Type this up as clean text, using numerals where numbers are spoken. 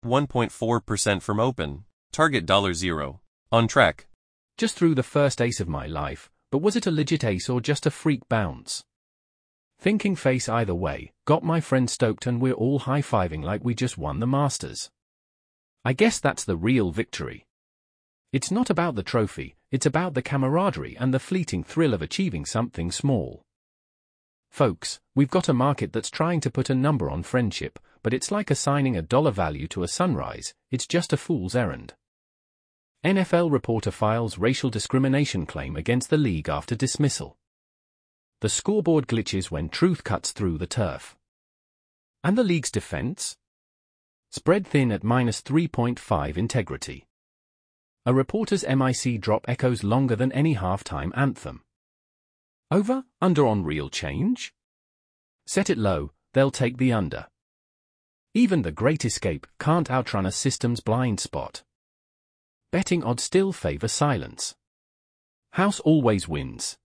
1.4% from open. Target $0. On track. Just threw the first ace of my life, but was it a legit ace or just a freak bounce? Thinking face either way, got my friend stoked and we're all high-fiving like we just won the Masters. I guess that's the real victory. It's not about the trophy, it's about the camaraderie and the fleeting thrill of achieving something small. Folks, we've got a market that's trying to put a number on friendship, but it's like assigning a dollar value to a sunrise, it's just a fool's errand. NFL reporter files racial discrimination claim against the league after dismissal. The scoreboard glitches when truth cuts through the turf. And the league's defense? Spread thin at -3.5 integrity. A reporter's MIC drop echoes longer than any halftime anthem. Over, under on real change? Set it low, they'll take the under. Even the Great Escape can't outrun a system's blind spot. Betting odds still favor silence. House always wins.